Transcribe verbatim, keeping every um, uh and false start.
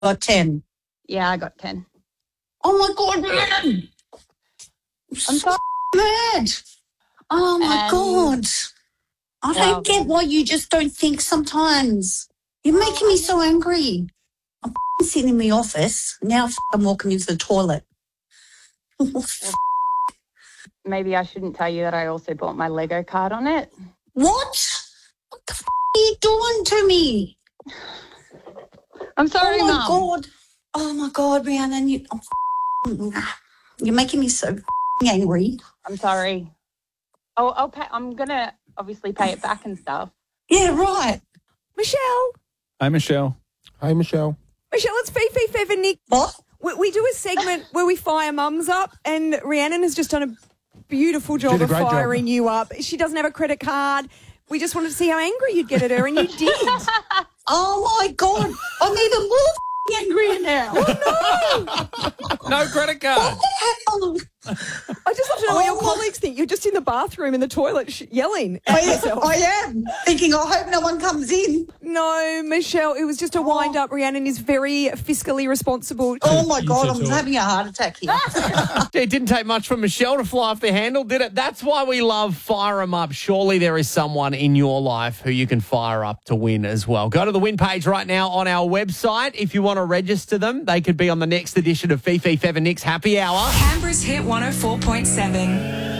got ten. Yeah, I got ten. Oh, my God, Rhiannon. I'm so sorry. mad. Oh, my And- God. I don't Wow. get why you just don't think sometimes. You're making me so angry. I'm f***ing sitting in the office. Now f- I'm walking into the toilet. Maybe I shouldn't tell you that I also bought my Lego card on it. What? What the f- are you doing to me? I'm sorry, Oh, my Mum. God. Oh, my God, Rhiannon. You, I'm f- you're making me so f- angry. I'm sorry. Oh, I'll pay, I'm going to obviously pay it back and stuff. Yeah, right. Michelle. Hi, Michelle. Hi, Michelle. Michelle, it's Fifi, Fev and Nick. What? We, we do a segment where we fire mums up, and Rhiannon has just done a beautiful job Did a of great firing job. you up. She doesn't have a credit card. We just wanted to see how angry you'd get at her, and you did. Oh, my God. I'm even more f- angry now. No credit card. Oh, I just love to know what your Oh. colleagues think. You're just in the bathroom in the toilet sh- yelling at I, yourself. I am thinking, I hope no one comes in. No, Michelle, it was just a wind up. Rhiannon is very fiscally responsible. Oh, my You God, two I'm talk. having a heart attack here. It didn't take much for Michelle to fly off the handle, did it? That's why we love Fire 'em Up. Surely there is someone in your life who you can fire up to win as well. Go to the win page right now on our website. If you want to register them, they could be on the next edition of Fifi, Fev and Nick's Happy Hour. Canberra's Hit one oh four point seven.